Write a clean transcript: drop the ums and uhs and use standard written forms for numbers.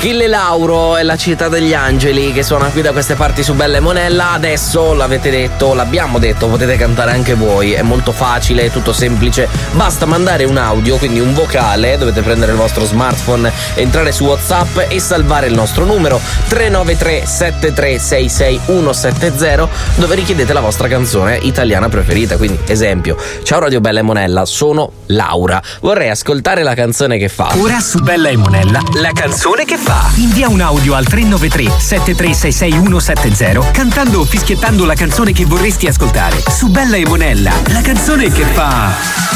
Achille Lauro è la città degli angeli che suona qui da queste parti su Bella e Monella. Adesso l'avete detto, l'abbiamo detto, potete cantare anche voi, è molto facile, è tutto semplice, basta mandare un audio, quindi un vocale, dovete prendere il vostro smartphone, entrare su WhatsApp e salvare il nostro numero 393 7366 170, dove richiedete la vostra canzone italiana preferita. Quindi esempio: ciao Radio Bella e Monella, sono Laura, vorrei ascoltare la canzone che fa. Ora su Bella e Monella, la canzone che fa. Invia un audio al 393 7366 170 cantando o fischiettando la canzone che vorresti ascoltare. Su Bella e Monella, la canzone che fa.